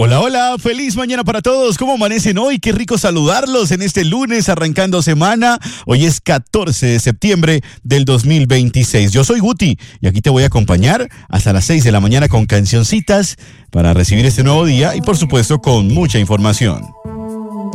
Hola, hola, feliz mañana para todos. ¿Cómo amanecen hoy? Qué rico saludarlos en este lunes arrancando semana. Hoy es 14 de septiembre del 2026. Yo soy Guti y aquí te voy a acompañar hasta las 6 de la mañana con cancioncitas para recibir este nuevo día y por supuesto con mucha información.